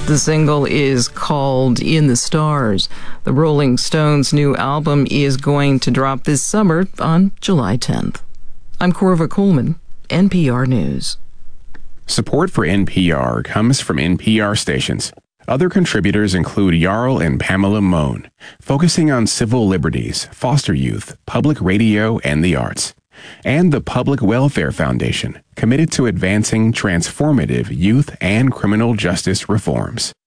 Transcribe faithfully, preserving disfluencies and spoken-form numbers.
The single is called In the Stars. The Rolling Stones' new album is going to drop this summer on July tenth. I'm Corva Coleman, N P R News. Support for N P R comes from N P R stations. Other contributors include Jarl and Pamela Mohn, focusing on civil liberties, foster youth, public radio, and the arts. And the Public Welfare Foundation, committed to advancing transformative youth and criminal justice reforms.